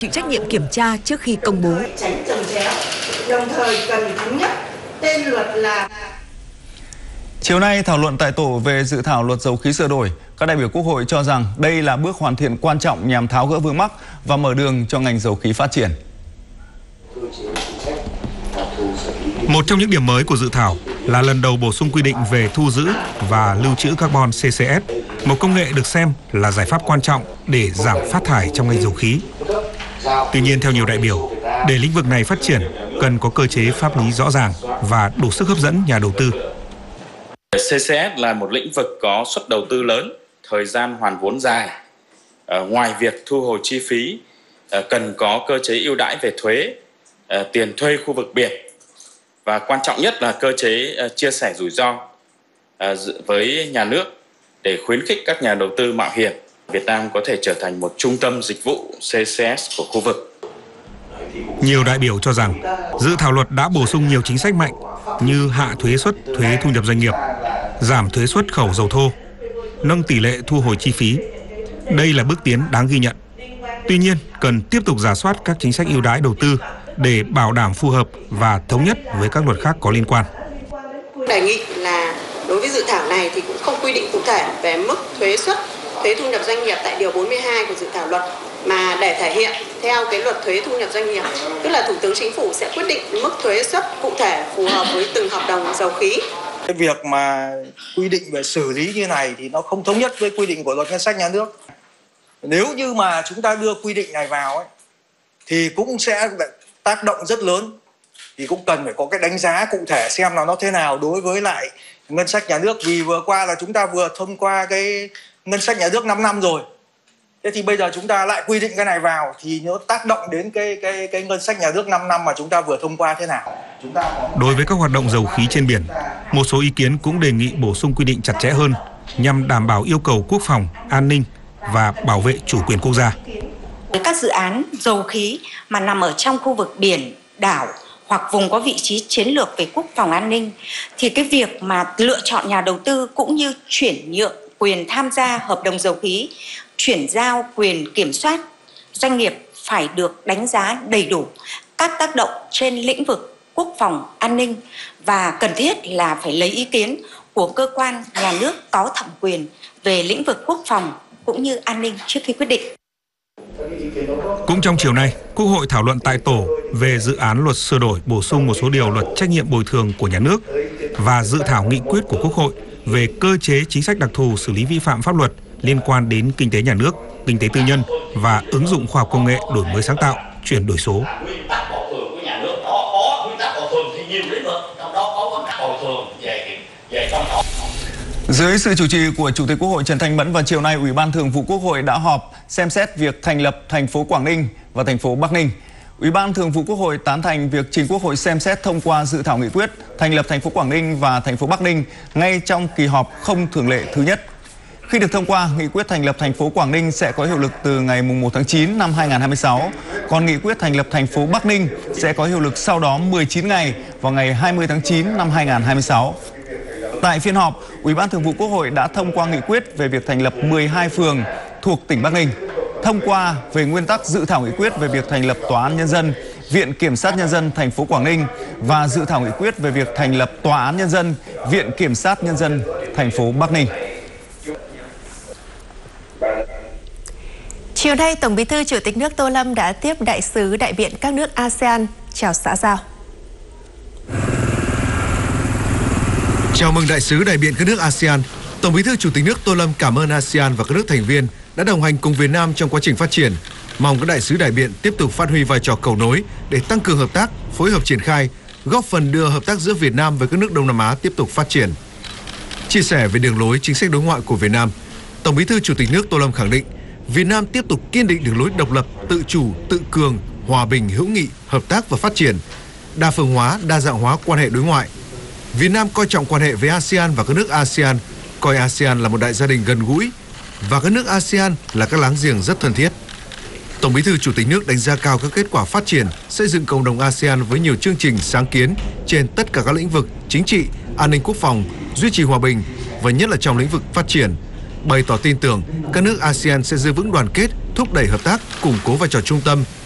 chịu trách nhiệm kiểm tra trước khi công bố. Tránh trồng chéo, đồng thời cần thống nhất tên luật là. Chiều nay thảo luận tại tổ về dự thảo luật dầu khí sửa đổi, các đại biểu Quốc hội cho rằng đây là bước hoàn thiện quan trọng nhằm tháo gỡ vướng mắc và mở đường cho ngành dầu khí phát triển. Một trong những điểm mới của dự thảo là lần đầu bổ sung quy định về thu giữ và lưu trữ carbon CCS, một công nghệ được xem là giải pháp quan trọng để giảm phát thải trong ngành dầu khí. Tuy nhiên, theo nhiều đại biểu, để lĩnh vực này phát triển, cần có cơ chế pháp lý rõ ràng và đủ sức hấp dẫn nhà đầu tư. CCS là một lĩnh vực có suất đầu tư lớn, thời gian hoàn vốn dài. Ngoài việc thu hồi chi phí, cần có cơ chế ưu đãi về thuế, tiền thuê khu vực biển và quan trọng nhất là cơ chế chia sẻ rủi ro với nhà nước để khuyến khích các nhà đầu tư mạo hiểm. Việt Nam có thể trở thành một trung tâm dịch vụ CCS của khu vực. Nhiều đại biểu cho rằng dự thảo luật đã bổ sung nhiều chính sách mạnh như hạ thuế suất thuế thu nhập doanh nghiệp, giảm thuế xuất khẩu dầu thô, nâng tỷ lệ thu hồi chi phí. Đây là bước tiến đáng ghi nhận. Tuy nhiên, cần tiếp tục rà soát các chính sách ưu đãi đầu tư để bảo đảm phù hợp và thống nhất với các luật khác có liên quan. Đề nghị là đối với dự thảo này thì cũng không quy định cụ thể về mức thuế suất thuế thu nhập doanh nghiệp tại điều 42 của dự thảo luật, mà để thể hiện theo cái luật thuế thu nhập doanh nghiệp, tức là Thủ tướng Chính phủ sẽ quyết định mức thuế suất cụ thể phù hợp với từng hợp đồng dầu khí. Cái việc mà quy định về xử lý như này thì nó không thống nhất với quy định của luật ngân sách nhà nước. Nếu như mà chúng ta đưa quy định này vào ấy, thì cũng sẽ tác động rất lớn. Thì cũng cần phải có cái đánh giá cụ thể xem là nó thế nào đối với lại ngân sách nhà nước. Vì vừa qua là chúng ta vừa thông qua cái ngân sách nhà nước 5 năm rồi. Thế thì bây giờ chúng ta lại quy định cái này vào thì nó tác động đến cái ngân sách nhà nước 5 năm mà chúng ta vừa thông qua thế nào. Đối với các hoạt động dầu khí trên biển, một số ý kiến cũng đề nghị bổ sung quy định chặt chẽ hơn nhằm đảm bảo yêu cầu quốc phòng, an ninh và bảo vệ chủ quyền quốc gia. Các dự án dầu khí mà nằm ở trong khu vực biển, đảo hoặc vùng có vị trí chiến lược về quốc phòng an ninh thì cái việc mà lựa chọn nhà đầu tư cũng như chuyển nhượng quyền tham gia hợp đồng dầu khí, chuyển giao quyền kiểm soát doanh nghiệp phải được đánh giá đầy đủ các tác động trên lĩnh vực quốc phòng an ninh và cần thiết là phải lấy ý kiến của cơ quan nhà nước có thẩm quyền về lĩnh vực quốc phòng cũng như an ninh trước khi quyết định. Cũng trong chiều nay, Quốc hội thảo luận tại tổ về dự án luật sửa đổi bổ sung một số điều luật trách nhiệm bồi thường của nhà nước và dự thảo nghị quyết của Quốc hội về cơ chế chính sách đặc thù xử lý vi phạm pháp luật liên quan đến kinh tế nhà nước, kinh tế tư nhân và ứng dụng khoa học công nghệ, đổi mới sáng tạo, chuyển đổi số. Dưới sự chủ trì của Chủ tịch Quốc hội Trần Thanh Mẫn, vào chiều nay, Ủy ban Thường vụ Quốc hội đã họp xem xét việc thành lập thành phố Quảng Ninh và thành phố Bắc Ninh. Ủy ban Thường vụ Quốc hội tán thành việc trình Quốc hội xem xét thông qua dự thảo nghị quyết thành lập thành phố Quảng Ninh và thành phố Bắc Ninh ngay trong kỳ họp không thường lệ thứ nhất. Khi được thông qua, nghị quyết thành lập thành phố Quảng Ninh sẽ có hiệu lực từ ngày 1 tháng 9 năm 2026, còn nghị quyết thành lập thành phố Bắc Ninh sẽ có hiệu lực sau đó 19 ngày vào ngày 20 tháng 9 năm 2026. Tại phiên họp, Ủy ban Thường vụ Quốc hội đã thông qua nghị quyết về việc thành lập 12 phường thuộc tỉnh Bắc Ninh, thông qua về nguyên tắc dự thảo nghị quyết về việc thành lập Tòa án Nhân dân, Viện Kiểm sát Nhân dân thành phố Quảng Ninh và dự thảo nghị quyết về việc thành lập Tòa án Nhân dân, Viện Kiểm sát Nhân dân thành phố Bắc Ninh. Chiều nay, Tổng Bí thư Chủ tịch nước Tô Lâm đã tiếp đại sứ đại biện các nước ASEAN chào xã giao. Chào mừng đại sứ đại biện các nước ASEAN, Tổng Bí thư Chủ tịch nước Tô Lâm cảm ơn ASEAN và các nước thành viên đã đồng hành cùng Việt Nam trong quá trình phát triển. Mong các đại sứ đại biện tiếp tục phát huy vai trò cầu nối để tăng cường hợp tác, phối hợp triển khai, góp phần đưa hợp tác giữa Việt Nam với các nước Đông Nam Á tiếp tục phát triển. Chia sẻ về đường lối chính sách đối ngoại của Việt Nam, Tổng Bí thư Chủ tịch nước Tô Lâm khẳng định Việt Nam tiếp tục kiên định đường lối độc lập, tự chủ, tự cường, hòa bình, hữu nghị, hợp tác và phát triển, đa phương hóa, đa dạng hóa quan hệ đối ngoại. Việt Nam coi trọng quan hệ với ASEAN và các nước ASEAN, coi ASEAN là một đại gia đình gần gũi và các nước ASEAN là các láng giềng rất thân thiết. Tổng Bí thư Chủ tịch nước đánh giá cao các kết quả phát triển, xây dựng cộng đồng ASEAN với nhiều chương trình sáng kiến trên tất cả các lĩnh vực chính trị, an ninh quốc phòng, duy trì hòa bình và nhất là trong lĩnh vực phát triển. Bày tỏ tin tưởng các nước ASEAN sẽ giữ vững đoàn kết, thúc đẩy hợp tác, củng cố vai trò trung tâm